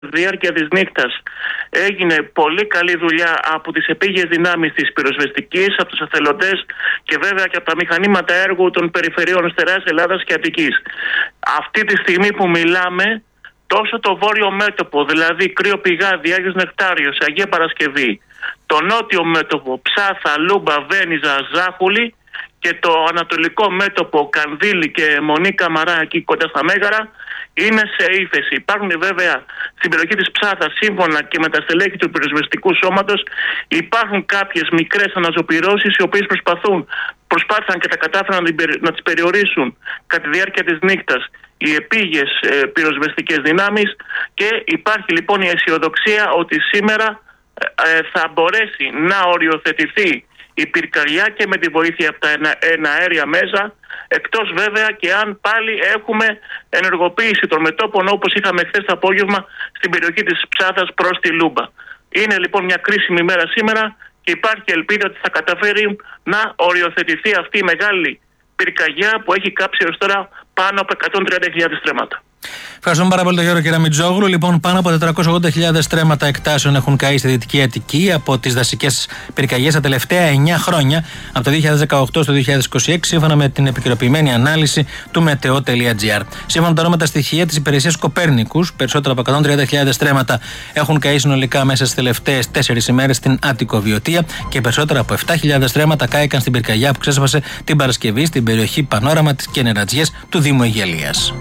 διάρκεια της νύχτας έγινε πολύ καλή δουλειά από τις επίγειες δυνάμεις της πυροσβεστικής, από τους εθελοντές και βέβαια και από τα μηχανήματα έργου των περιφερειών Στερεάς Ελλάδας και Αττικής. Αυτή τη στιγμή που μιλάμε, τόσο το βόρειο μέτωπο, δηλαδή Κρύο Πηγάδι, Άγιος Νεκτάριος, Αγία Παρασκευή, το νότιο μέτωπο, Ψάθα, Λούμπα, Βένιζα, Ζάχουλη και το ανατολικό μέτωπο, Κανδύλη και Μονή Καμαρά, εκεί κοντά στα Μέγαρα, είναι σε ύφεση. Υπάρχουν βέβαια στην περιοχή της Ψάθας, σύμφωνα και με τα στελέχη του πυροσβεστικού σώματος, υπάρχουν κάποιες μικρές αναζωπυρώσεις οι οποίες προσπάθησαν και τα κατάφεραν να τις περιορίσουν κατά τη διάρκεια της νύχτας οι επίγειες πυροσβεστικές δυνάμεις, και υπάρχει λοιπόν η αισιοδοξία ότι σήμερα θα μπορέσει να οριοθετηθεί η πυρκαγιά και με τη βοήθεια από τα εναέρια μέσα, εκτός βέβαια και αν πάλι έχουμε ενεργοποίηση των μετώπων όπως είχαμε χθες το απόγευμα στην περιοχή της Ψάθας προς τη Λούμπα. Είναι λοιπόν μια κρίσιμη μέρα σήμερα και υπάρχει ελπίδα ότι θα καταφέρει να οριοθετηθεί αυτή η μεγάλη πυρκαγιά που έχει κάψει έως τώρα πάνω από 130.000 στρέμματα. Ευχαριστούμε πάρα πολύ τον Γιώργο Κεραμιτζόγλου. Λοιπόν, πάνω από 480.000 στρέμματα εκτάσεων έχουν καεί στη Δυτική Αττική από τις δασικές πυρκαγιές τα τελευταία 9 χρόνια, από το 2018 στο 2026, σύμφωνα με την επικαιροποιημένη ανάλυση του Meteo.gr. Σύμφωνα με τα νούμερα στοιχεία της υπηρεσίας Κοπέρνικους, περισσότερα από 130.000 στρέμματα έχουν καεί συνολικά μέσα στις τελευταίες 4 ημέρες στην Αττικοβιωτία και περισσότερα από 7.000 στρέμματα κάηκαν στην πυρκαγιά που ξέσπασε την Παρασκευή στην περιοχή Πανόραμα της Κενερατζιές του Δήμου Αιγελίας.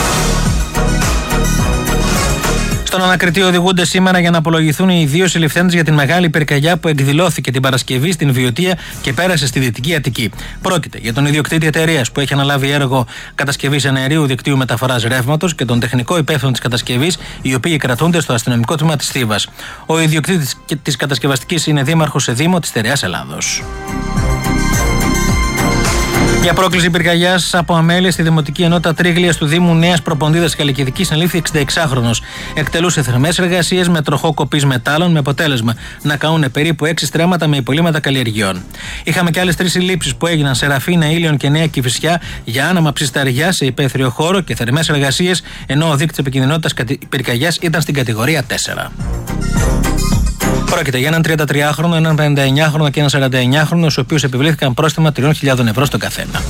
Στον ανακριτή οδηγούνται σήμερα για να απολογηθούν οι 2 συλληφθέντες για την μεγάλη πυρκαγιά που εκδηλώθηκε την Παρασκευή στην Βιωτία και πέρασε στη Δυτική Αττική. Πρόκειται για τον ιδιοκτήτη εταιρείας που έχει αναλάβει έργο κατασκευής εναερίου δικτύου μεταφοράς ρεύματος και τον τεχνικό υπεύθυνο της κατασκευής, οι οποίοι κρατούνται στο αστυνομικό τμήμα της Θήβας. Ο ιδιοκτήτης της κατασκευαστικής είναι δήμαρχος σε Δήμο της Στερεάς Ελλάδος. Για πρόκληση πυρκαγιάς από αμέλεια στη Δημοτική Ενότητα Τρίγλιας του Δήμου Νέας Προποντίδας Χαλκιδικής συνελήφθη 66χρονος. Εκτελούσε θερμές εργασίες με τροχό κοπής μετάλλων, με αποτέλεσμα να καούν περίπου 6 στρέμματα με υπολείμματα καλλιεργειών. Είχαμε και άλλες 3 συλλήψεις που έγιναν σε Ραφίνα, Ήλιον και Νέα Κηφισιά για άναμα ψισταριά σε υπαίθριο χώρο και θερμές εργασίες, ενώ ο δείκτης επικινδυνότητας πυρκαγιάς ήταν στην κατηγορία 4. Πρόκειται για έναν 33χρονο, έναν 59χρονο και έναν 49χρονο, στους οποίους επιβλήθηκαν πρόστιμα 3.000 ευρώ στον καθένα.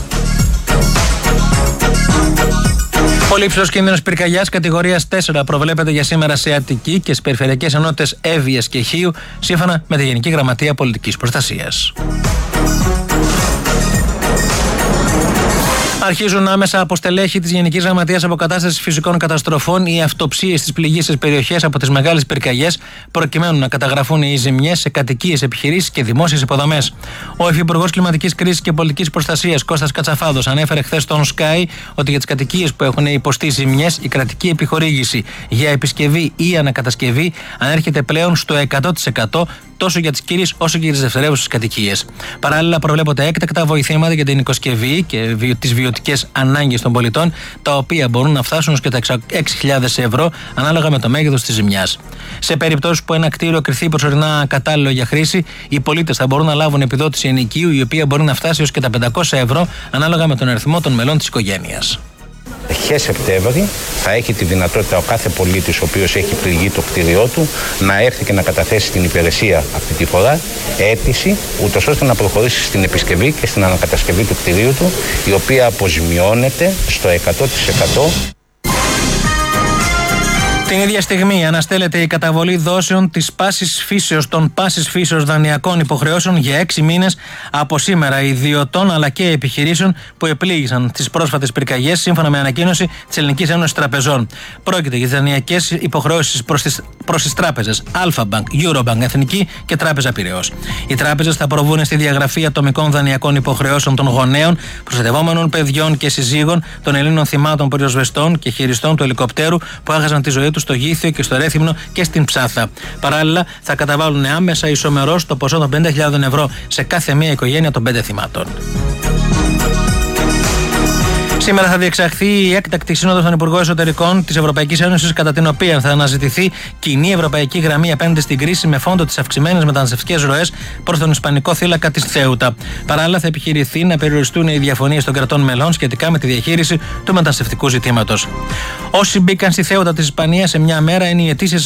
Πολύ υψηλός κίνδυνος πυρκαγιάς κατηγορίας 4 προβλέπεται για σήμερα σε Αττική και στις περιφερειακές ενότητες Εύβοιας και Χίου, σύμφωνα με τη Γενική Γραμματεία Πολιτικής Προστασίας. Αρχίζουν άμεσα από στελέχη της Γενικής Γραμματείας Αποκατάστασης Φυσικών Καταστροφών οι αυτοψίες στις πληγήσεις περιοχές από τις μεγάλες πυρκαγιές, προκειμένου να καταγραφούν οι ζημιές σε κατοικίες, επιχειρήσεις και δημόσιες υποδομές. Ο Υφυπουργός Κλιματικής Κρίσης και Πολιτικής Προστασίας Κώστας Κατσαφάδος ανέφερε χθες στον Sky ότι για τις κατοικίες που έχουν υποστεί ζημιές, η κρατική επιχορήγηση για επισκευή ή ανακατασκευή ανέρχεται πλέον στο 100%. Τόσο για τις κύριες όσο και για τις δευτερεύουσες κατοικίες. Παράλληλα, προβλέπονται έκτακτα βοηθήματα για την οικοσκευή και τις βιωτικές ανάγκες των πολιτών, τα οποία μπορούν να φτάσουν ως και τα 6.000 ευρώ ανάλογα με το μέγεθος της ζημιάς. Σε περίπτωση που ένα κτίριο κριθεί προσωρινά κατάλληλο για χρήση, οι πολίτες θα μπορούν να λάβουν επιδότηση ενοικίου, η οποία μπορεί να φτάσει ως και τα 500 ευρώ ανάλογα με τον αριθμό των μελών της οικογένειας. Αρχές Σεπτέμβρη θα έχει τη δυνατότητα ο κάθε πολίτης ο οποίος έχει πληγεί το κτίριό του να έρθει και να καταθέσει στην υπηρεσία αυτή τη φορά αίτηση, ούτως ώστε να προχωρήσει στην επισκευή και στην ανακατασκευή του κτιρίου του, η οποία αποζημιώνεται στο 100%. Την ίδια στιγμή αναστέλλεται η καταβολή δόσεων των πάσης φύσεως δανειακών υποχρεώσεων για 6 μήνες από σήμερα ιδιωτών αλλά και επιχειρήσεων που επλήγησαν τις πρόσφατες πυρκαγιές, σύμφωνα με ανακοίνωση της Ελληνικής Ένωσης Τραπεζών. Πρόκειται για τις δανειακές υποχρεώσεις προς τις τράπεζες Alpha-Bank, Eurobank, Εθνική και Τράπεζα Πειραιώς. Οι τράπεζες θα προβούν στη διαγραφή ατομικών δανειακών υποχρεώσεων των γονέων, προστατευόμενων παιδιών και συζύγων, των Ελλήνων θυμάτων πυροσβεστών και χειριστών του ελικοπτέρου που έχασαν τη ζωή τους στο Γήθιο και στο Ρέθυμνο και στην Ψάθα. Παράλληλα, θα καταβάλουν άμεσα ισομερώς το ποσό των 50.000 ευρώ σε κάθε μία οικογένεια των 5 θυμάτων. Σήμερα θα διεξαχθεί η έκτακτη σύνοδος των Υπουργών Εσωτερικών της Ευρωπαϊκής Ένωσης, κατά την οποία θα αναζητηθεί κοινή ευρωπαϊκή γραμμή απέναντι στην κρίση με φόντο τις αυξημένες μεταναστευτικές ροές προς τον ισπανικό θύλακα της Θέουτα. Παράλληλα, θα επιχειρηθεί να περιοριστούν οι διαφωνίες των κρατών μελών σχετικά με τη διαχείριση του μεταναστευτικού ζητήματος. Όσοι μπήκαν στη Θέουτα της Ισπανίας σε μια μέρα είναι οι αιτήσεις